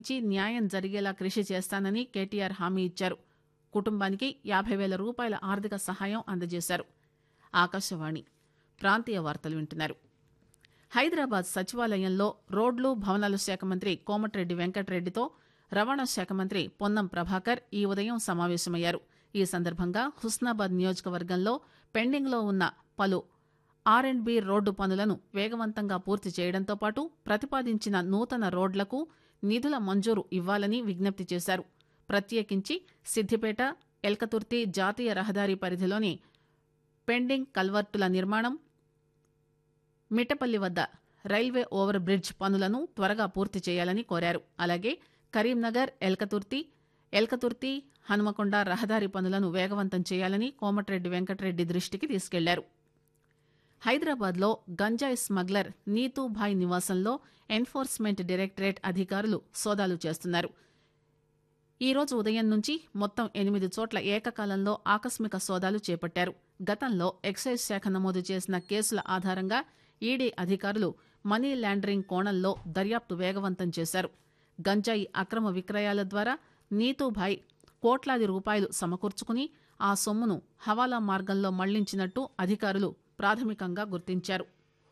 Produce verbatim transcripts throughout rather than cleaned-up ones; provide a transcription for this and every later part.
చి న్యాయం జరిగేలా కృషి చేస్తానని కేటీఆర్ హామీ ఇచ్చారు. కుటుంబానికి యాభై వేల రూపాయల ఆర్థిక సహాయం అందజేశారు. ఆకాశవాణి ప్రాంతీయ వార్తలు వింటున్నారు. హైదరాబాద్ సచివాలయంలో రోడ్లు భవనాల శాఖ మంత్రి కోమటిరెడ్డి వెంకటరెడ్డితో రవాణా శాఖ మంత్రి పొన్నం ప్రభాకర్ ఈ ఉదయం సమావేశమయ్యారు. ఈ సందర్భంగా హుస్నాబాద్ నియోజకవర్గంలో పెండింగ్లో ఉన్న పలు ఆర్ అండ్ బి రోడ్డు పనులను వేగవంతంగా పూర్తి చేయడంతో పాటు ప్రతిపాదించిన నూతన రోడ్లకు నిధుల మంజూరు ఇవ్వాలని విజ్ఞప్తి చేశారు. ప్రత్యేకించి సిద్దిపేట ఎల్కతుర్తి జాతీయ రహదారి పరిధిలోని పెండింగ్ కల్వర్టుల నిర్మాణం, మిట్టపల్లి వద్ద రైల్వే ఓవర్ బ్రిడ్జ్ పనులను త్వరగా పూర్తి చేయాలని కోరారు. అలాగే కరీంనగర్ ఎల్కతుర్తి ఎల్కతుర్తి హనుమకొండ రహదారి పనులను వేగవంతం చేయాలని కోమటిరెడ్డి వెంకటరెడ్డి దృష్టికి తీసుకెళ్లారు. హైదరాబాద్లో గంజాయి స్మగ్లర్ నీతూభాయ్ నివాసంలో ఎన్ఫోర్స్మెంట్ డైరెక్టరేట్ అధికారులు సోదాలు చేస్తున్నారు. ఈ రోజు ఉదయం నుంచి మొత్తం ఎనిమిది చోట్ల ఏకకాలంలో ఆకస్మిక సోదాలు చేపట్టారు. గతంలో ఎక్సైజ్ శాఖ నమోదు చేసిన కేసుల ఆధారంగా ఈడీ అధికారులు మనీ లాండరింగ్ కోణంలో దర్యాప్తు వేగవంతం చేశారు. గంజాయి అక్రమ విక్రయాల ద్వారా నీతూభాయ్ కోట్లాది రూపాయలు సమకూర్చుకుని ఆ సొమ్మును హవాలా మార్గంలో మళ్లించినట్టు అధికారులు ప్రాథమికంగా గుర్తించారు.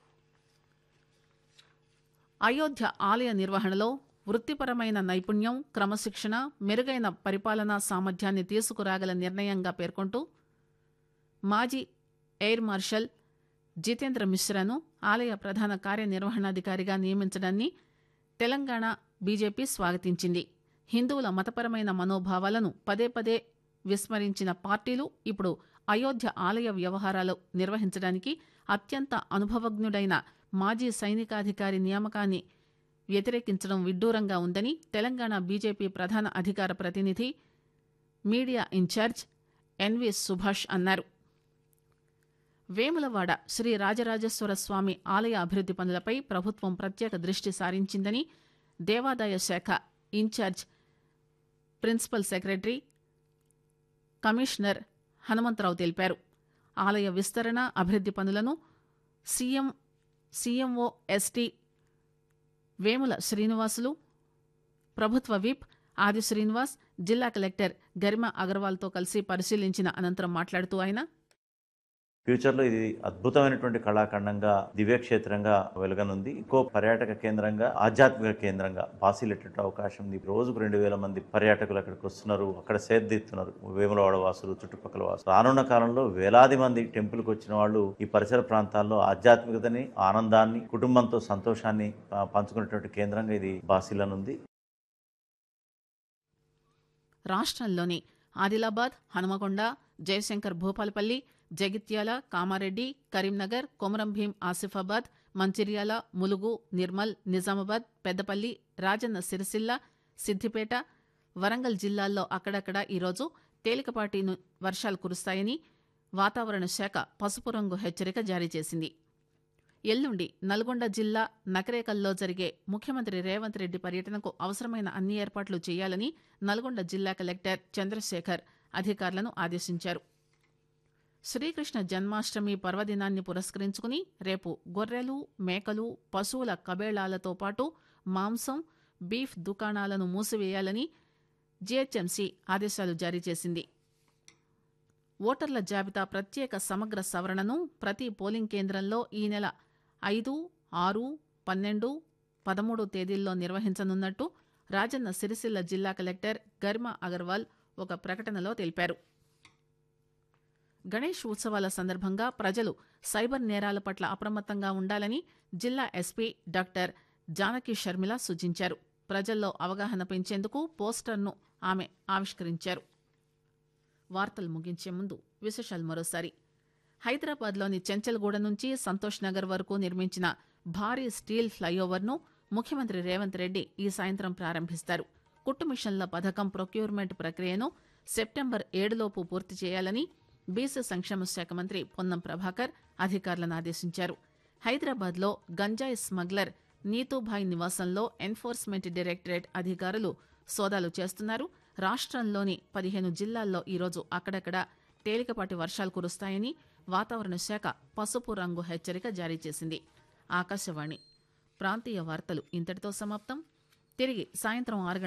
అయోధ్య ఆలయ నిర్వహణలో వృత్తిపరమైన నైపుణ్యం, క్రమశిక్షణ, మెరుగైన పరిపాలనా సామర్థ్యాన్ని తీసుకురాగల నిర్ణయంగా పేర్కొంటూ మాజీ ఎయిర్ మార్షల్ జితేంద్ర మిశ్రాను ఆలయ ప్రధాన కార్యనిర్వహణాధికారిగా నియమించడాన్ని తెలంగాణ బీజేపీ స్వాగతించింది. హిందువుల మతపరమైన మనోభావాలను పదే పదే విస్మరించిన పార్టీలు ఇప్పుడు అయోధ్య ఆలయ వ్యవహారాలు నిర్వహించడానికి అత్యంత అనుభవజ్ఞుడైన మాజీ సైనికాధికారి నియామకాన్ని వ్యతిరేకించడం విడ్డూరంగా ఉందని తెలంగాణ బీజేపీ ప్రధాన అధికార ప్రతినిధి, మీడియా ఇన్ఛార్జ్ ఎన్వి సుభాష్ అన్నారు. వేములవాడ శ్రీ రాజరాజేశ్వర స్వామి ఆలయ అభివృద్ది పనులపై ప్రభుత్వం ప్రత్యేక దృష్టి సారించిందని దేవాదాయ శాఖ incharge principal secretary, commissioner Hanumantharao తెలిపారు. ఆలయ విస్తరణ, అభివృద్ది పనులను CM CMO ST Vemula Srinivasulu, ప్రభుత్వ విప్ ఆది శ్రీనివాస్, జిల్లా కలెక్టర్ గరిమా అగర్వాల్తో కలిసి పరిశీలించిన అనంతరం మాట్లాడుతూ ఆయన ఫ్యూచర్లో ఇది అద్భుతమైనటువంటి కళాఖండంగా, దివ్యక్షేత్రంగా వెలగనుంది. ఇంకో పర్యాటక కేంద్రంగా, ఆధ్యాత్మిక కేంద్రంగా బాసిల్లేటువంటి అవకాశం ఉంది. రోజుకు రెండు వేల మంది పర్యాటకులు అక్కడికి వస్తున్నారు, అక్కడ సేద్దిస్తున్నారు. వేములవాడ వాసులు, చుట్టుపక్కల వాసులు. రానున్న కాలంలో వేలాది మంది టెంపుల్కి వచ్చిన వాళ్ళు ఈ పరిసర ప్రాంతాల్లో ఆధ్యాత్మికతని, ఆనందాన్ని, కుటుంబంతో సంతోషాన్ని పంచుకునేటువంటి కేంద్రంగా ఇది బాసిల్లనుంది. రాష్ట్రంలోని ఆదిలాబాద్, హనుమకొండ, జయశంకర్ భూపాలపల్లి, జగిత్యాల, కామారెడ్డి, కరీంనగర్, కొమరంభీం ఆసిఫాబాద్, మంచిర్యాల, ములుగు, నిర్మల్, నిజామాబాద్, పెద్దపల్లి, రాజన్న సిరిసిల్ల, సిద్దిపేట, వరంగల్ జిల్లాల్లో అక్కడక్కడ ఈరోజు తేలికపాటి వర్షాలు కురుస్తాయని వాతావరణ శాఖ పసుపు రంగు హెచ్చరిక జారీ చేసింది. ఎల్లుండి నల్గొండ జిల్లా నకరేకల్లో జరిగే ముఖ్యమంత్రి రేవంత్ రెడ్డి పర్యటనకు అవసరమైన అన్ని ఏర్పాట్లు చేయాలని నల్గొండ జిల్లా కలెక్టర్ చంద్రశేఖర్ అధికారులను ఆదేశించారు. శ్రీకృష్ణ జన్మాష్టమి పర్వదినాన్ని పురస్కరించుకుని రేపు గొర్రెలు, మేకలు, పశువుల కబేళాలతో పాటు మాంసం, బీఫ్ దుకాణాలను మూసివేయాలని జీహెచ్ఎంసీ ఆదేశాలు జారీ చేసింది. ఓటర్ల జాబితా ప్రత్యేక సమగ్ర సవరణను ప్రతి పోలింగ్ కేంద్రంలో ఈ నెల ఐదు, ఆరు, పన్నెండు, పదమూడు తేదీల్లో నిర్వహించనున్నట్టు రాజన్న సిరిసిల్ల జిల్లా కలెక్టర్ గరిమా అగర్వాల్ ఒక ప్రకటనలో తెలిపారు. గణేష్ ఉత్సవాల సందర్భంగా ప్రజలు సైబర్ నేరాల పట్ల అప్రమత్తంగా ఉండాలని జిల్లా ఎస్పీ డాక్టర్ జానకి షర్మిల సూచించారు. ప్రజల్లో అవగాహన పెంచేందుకు పోస్టర్ను ఆమె ఆవిష్కరించారు. వార్తలు ముగించే ముందు విశేషాలు మరోసారి. హైదరాబాద్లోని చెంచల్గూడ నుంచి సంతోష్ నగర్ వరకు నిర్మించిన భారీ స్టీల్ ఫ్లైఓవర్ను ముఖ్యమంత్రి రేవంత్ రెడ్డి ఈ సాయంత్రం ప్రారంభిస్తారు. కుట్టు మిషన్ల పథకం ప్రొక్యూర్మెంట్ ప్రక్రియను సెప్టెంబర్ ఏడులోపు పూర్తి చేయాలని బీసీ సంక్షేమ శాఖ మంత్రి పొన్నం ప్రభాకర్ అధికారులను ఆదేశించారు. హైదరాబాద్లో గంజాయి స్మగ్లర్ నీతూభాయ్ నివాసంలో ఎన్ఫోర్స్మెంట్ డైరెక్టరేట్ అధికారులు సోదాలు చేస్తున్నారు. రాష్ట్రంలోని పదిహేను జిల్లాల్లో ఈరోజు అక్కడక్కడ తేలికపాటి వర్షాలు కురుస్తాయని వాతావరణ శాఖ పసుపు రంగు హెచ్చరిక జారీ చేసింది. ఆకాశవాణి ప్రాంతీయ వార్తలు ఇంతటితో సమాప్తం. తిరిగి సాయంత్రం ఆరు